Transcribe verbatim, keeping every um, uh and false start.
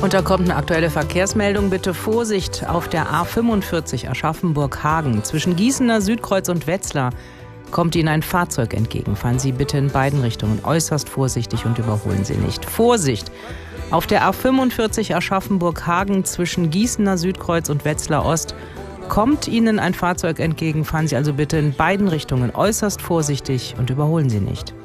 Und da kommt eine aktuelle Verkehrsmeldung. Bitte Vorsicht auf der A fünfundvierzig Aschaffenburg-Hagen. Zwischen Gießener Südkreuz und Wetzlar kommt Ihnen ein Fahrzeug entgegen. Fahren Sie bitte in beiden Richtungen äußerst vorsichtig und überholen Sie nicht. Vorsicht! Auf der A fünfundvierzig Aschaffenburg-Hagen zwischen Gießener Südkreuz und Wetzlar Ost kommt Ihnen ein Fahrzeug entgegen. Fahren Sie also bitte in beiden Richtungen äußerst vorsichtig und überholen Sie nicht.